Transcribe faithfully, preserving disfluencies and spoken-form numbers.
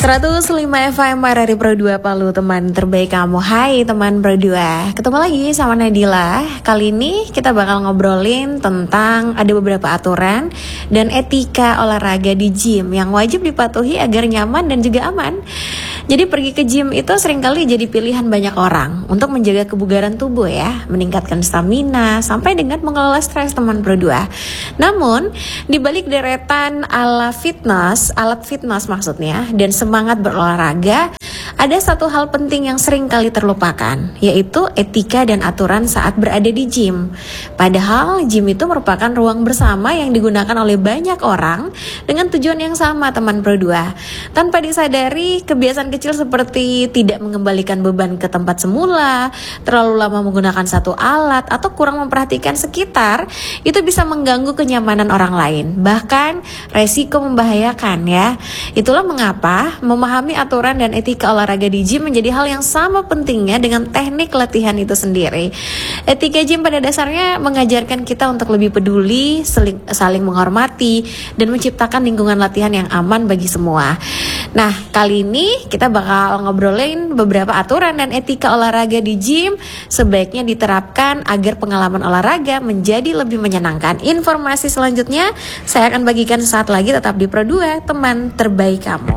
seratus lima F M dari Pro dua Palu, teman terbaik kamu. Hai teman Pro dua, ketemu lagi sama Nadila. Kali ini kita bakal ngobrolin tentang ada beberapa aturan dan etika olahraga di gym yang wajib dipatuhi agar nyaman dan juga aman. Jadi pergi ke gym itu seringkali jadi pilihan banyak orang untuk menjaga kebugaran tubuh ya, meningkatkan stamina, sampai dengan mengelola stres teman Pro dua. Namun, di balik deretan ala fitness, alat fitness maksudnya, dan semangat berolahraga, ada satu hal penting yang sering kali terlupakan, yaitu etika dan aturan saat berada di gym. Padahal gym itu merupakan ruang bersama yang digunakan oleh banyak orang dengan tujuan yang sama teman Pro dua. Tanpa disadari, kebiasaan kecil seperti tidak mengembalikan beban ke tempat semula, terlalu lama menggunakan satu alat, atau kurang memperhatikan sekitar, itu bisa mengganggu kenyamanan orang lain. Bahkan resiko membahayakan ya. Itulah mengapa memahami aturan dan etika olahraga di gym menjadi hal yang sama pentingnya dengan teknik latihan itu sendiri. Etika gym pada dasarnya mengajarkan kita untuk lebih peduli, saling, saling menghormati, dan menciptakan lingkungan latihan yang aman bagi semua. Nah, kali ini kita bakal ngobrolin beberapa aturan dan etika olahraga di gym sebaiknya diterapkan agar pengalaman olahraga menjadi lebih menyenangkan. Informasi selanjutnya saya akan bagikan sesaat lagi, tetap di Pro dua, teman terbaik kamu.